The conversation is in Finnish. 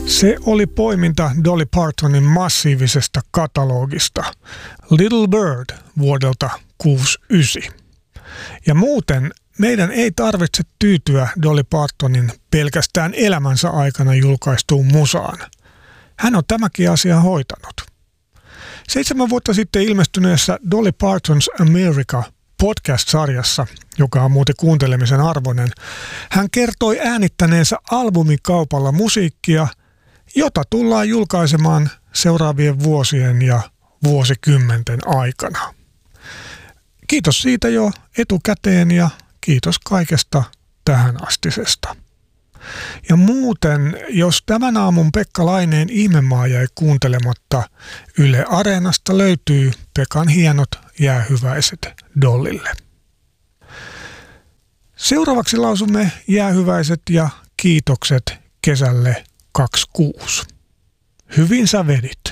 Se oli poiminta Dolly Partonin massiivisesta katalogista Little Bird vuodelta 1969. Ja muuten meidän ei tarvitse tyytyä Dolly Partonin pelkästään elämänsä aikana julkaistuun musaan. Hän on tämäkin asia hoitanut. 7 vuotta sitten ilmestyneessä Dolly Parton's America podcast-sarjassa, joka on muuten kuuntelemisen arvoinen, hän kertoi äänittäneensä albumikaupalla musiikkia, jota tullaan julkaisemaan seuraavien vuosien ja vuosikymmenten aikana. Kiitos siitä jo etukäteen ja kiitos kaikesta tähänastisesta. Ja muuten, jos tämän aamun Pekka Laineen Ihmemaa jäi kuuntelematta, Yle Areenasta löytyy Pekan hienot jäähyväiset Dollille. Seuraavaksi lausumme jäähyväiset ja kiitokset kesälle 26. Hyvin sä vedit.